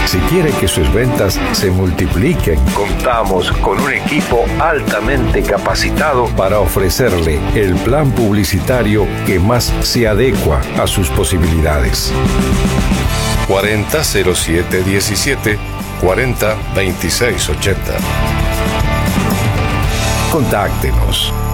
Si quiere que sus ventas se multipliquen, contamos con un equipo altamente capacitado para ofrecerle el plan publicitario que más se adecua a sus posibilidades. 400717 402680. Contáctenos